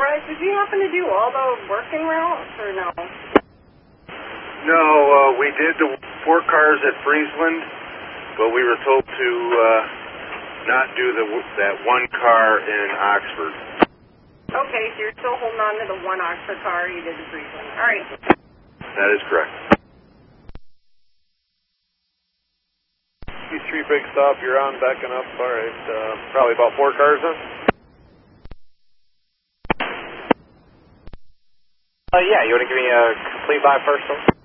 Brett, did you happen to do all the working routes or no? No, we did the 4 cars at Friesland, but we were told to not do that 1 car in Oxford. Okay, so you're still holding on to the 1 Oxford car you did the Friesland. All right. That is correct. Q3 big stop, you're on, backing up. All right, probably about 4 cars then? Yeah, you want to give me a complete by first one?